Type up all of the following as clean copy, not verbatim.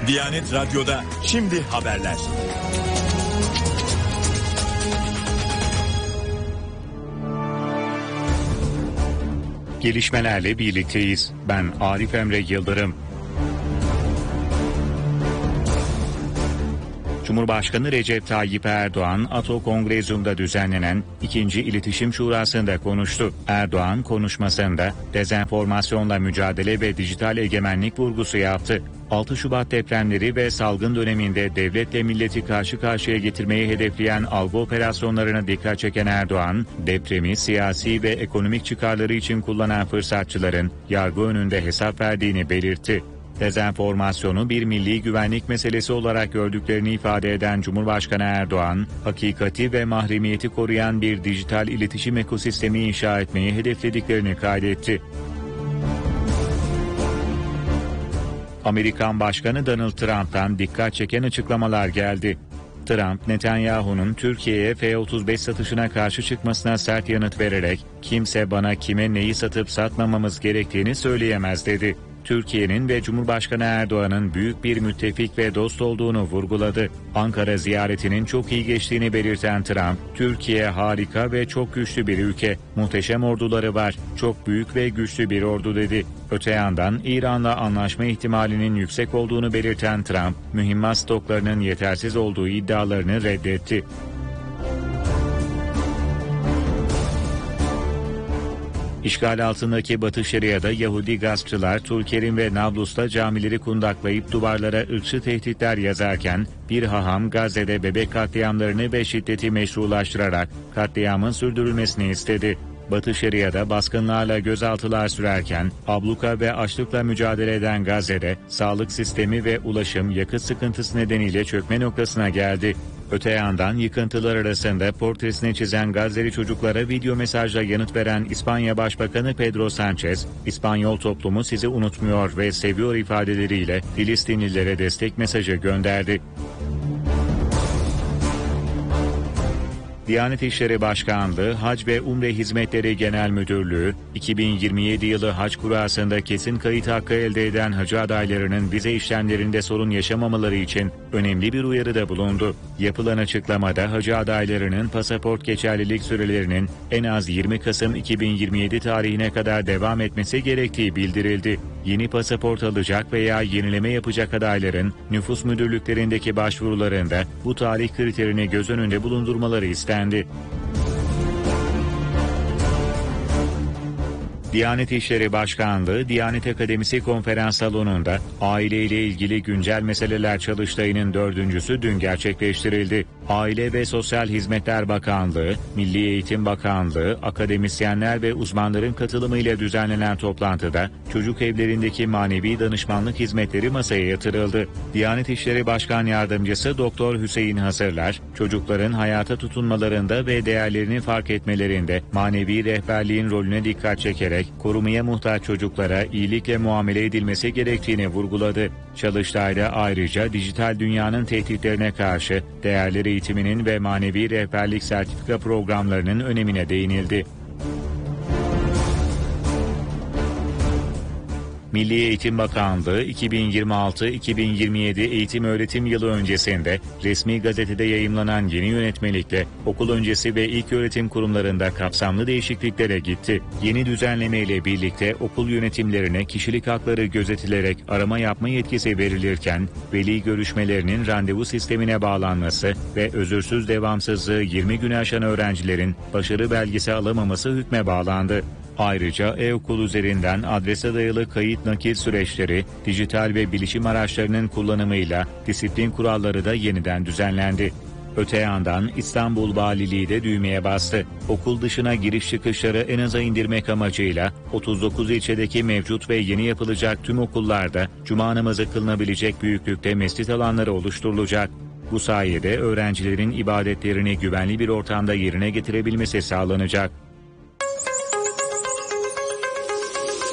Diyanet Radyo'da şimdi haberler. Gelişmelerle birlikteyiz. Ben Arif Emre Yıldırım. Cumhurbaşkanı Recep Tayyip Erdoğan, ATO Kongrezyum'da düzenlenen 2. İletişim Şurası'nda konuştu. Erdoğan konuşmasında dezenformasyonla mücadele ve dijital egemenlik vurgusu yaptı. 6 Şubat depremleri ve salgın döneminde devletle milleti karşı karşıya getirmeyi hedefleyen algı operasyonlarına dikkat çeken Erdoğan, depremi siyasi ve ekonomik çıkarları için kullanan fırsatçıların yargı önünde hesap verdiğini belirtti. Dezenformasyonu bir milli güvenlik meselesi olarak gördüklerini ifade eden Cumhurbaşkanı Erdoğan, hakikati ve mahremiyeti koruyan bir dijital iletişim ekosistemi inşa etmeyi hedeflediklerini kaydetti. Amerikan Başkanı Donald Trump'tan dikkat çeken açıklamalar geldi. Trump, Netanyahu'nun Türkiye'ye F-35 satışına karşı çıkmasına sert yanıt vererek, "Kimse bana kime neyi satıp satmamamız gerektiğini söyleyemez." dedi. Türkiye'nin ve Cumhurbaşkanı Erdoğan'ın büyük bir müttefik ve dost olduğunu vurguladı. Ankara ziyaretinin çok iyi geçtiğini belirten Trump, "Türkiye harika ve çok güçlü bir ülke. Muhteşem orduları var. Çok büyük ve güçlü bir ordu." dedi. Öte yandan İran'la anlaşma ihtimalinin yüksek olduğunu belirten Trump, mühimmat stoklarının yetersiz olduğu iddialarını reddetti. İşgal altındaki Batı Şeria'da Yahudi gaspçılar Tulkerim ve Nablus'ta camileri kundaklayıp duvarlara ırkçı tehditler yazarken bir haham Gazze'de bebek katliamlarını ve şiddeti meşrulaştırarak katliamın sürdürülmesini istedi. Batı Şeria'da baskınlarla gözaltılar sürerken abluka ve açlıkla mücadele eden Gazze'de sağlık sistemi ve ulaşım yakıt sıkıntısı nedeniyle çökme noktasına geldi. Öte yandan yıkıntılar arasında portresini çizen Gazze'li çocuklara video mesajla yanıt veren İspanya Başbakanı Pedro Sanchez, "İspanyol toplumu sizi unutmuyor ve seviyor" ifadeleriyle Filistinlilere destek mesajı gönderdi. Diyanet İşleri Başkanlığı, Hac ve Umre Hizmetleri Genel Müdürlüğü, 2027 yılı hac kurasında kesin kayıt hakkı elde eden hacı adaylarının vize işlemlerinde sorun yaşamamaları için önemli bir uyarıda bulundu. Yapılan açıklamada hacı adaylarının pasaport geçerlilik sürelerinin en az 20 Kasım 2027 tarihine kadar devam etmesi gerektiği bildirildi. Yeni pasaport alacak veya yenileme yapacak adayların nüfus müdürlüklerindeki başvurularında bu tarih kriterini göz önünde bulundurmaları istendi. Diyanet İşleri Başkanlığı, Diyanet Akademisi Konferans Salonu'nda aileyle ilgili güncel meseleler çalıştayının 4.'sü dün gerçekleştirildi. Aile ve Sosyal Hizmetler Bakanlığı, Milli Eğitim Bakanlığı, akademisyenler ve uzmanların katılımıyla düzenlenen toplantıda çocuk evlerindeki manevi danışmanlık hizmetleri masaya yatırıldı. Diyanet İşleri Başkan Yardımcısı Doktor Hüseyin Hasırlar, çocukların hayata tutunmalarında ve değerlerini fark etmelerinde manevi rehberliğin rolüne dikkat çekerek korumaya muhtaç çocuklara iyilikle muamele edilmesi gerektiğini vurguladı. Çalıştayda ayrıca dijital dünyanın tehditlerine karşı değerler eğitiminin ve manevi rehberlik sertifika programlarının önemine değinildi. Milli Eğitim Bakanlığı 2026-2027 eğitim öğretim yılı öncesinde resmi gazetede yayımlanan yeni yönetmelikle okul öncesi ve ilköğretim kurumlarında kapsamlı değişikliklere gitti. Yeni düzenlemeyle birlikte okul yönetimlerine kişilik hakları gözetilerek arama yapma yetkisi verilirken veli görüşmelerinin randevu sistemine bağlanması ve özürsüz devamsızlığı 20 güne aşan öğrencilerin başarı belgesi alamaması hükme bağlandı. Ayrıca e-okul üzerinden adrese dayalı kayıt nakil süreçleri, dijital ve bilişim araçlarının kullanımıyla disiplin kuralları da yeniden düzenlendi. Öte yandan İstanbul Valiliği de düğmeye bastı. Okul dışına giriş çıkışları en aza indirmek amacıyla 39 ilçedeki mevcut ve yeni yapılacak tüm okullarda cuma namazı kılınabilecek büyüklükte mescit alanları oluşturulacak. Bu sayede öğrencilerin ibadetlerini güvenli bir ortamda yerine getirebilmesi sağlanacak.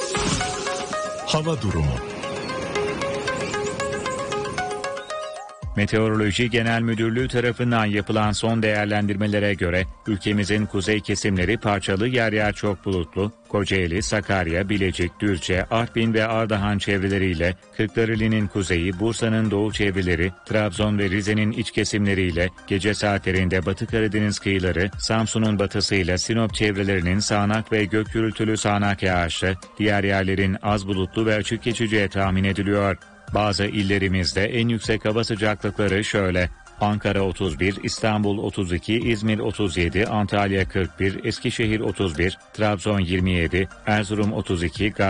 Hava durumu. Meteoroloji Genel Müdürlüğü tarafından yapılan son değerlendirmelere göre ülkemizin kuzey kesimleri parçalı yer yer çok bulutlu, Kocaeli, Sakarya, Bilecik, Düzce, Artvin ve Ardahan çevreleriyle, Kırklareli'nin kuzeyi, Bursa'nın doğu çevreleri, Trabzon ve Rize'nin iç kesimleriyle, gece saatlerinde Batı Karadeniz kıyıları, Samsun'un batısıyla Sinop çevrelerinin sağanak ve gök gürültülü sağanak yağışlı, diğer yerlerin az bulutlu ve açık geçeceği tahmin ediliyor. Bazı illerimizde en yüksek hava sıcaklıkları şöyle: Ankara 31, İstanbul 32, İzmir 37, Antalya 41, Eskişehir 31, Trabzon 27, Erzurum 32,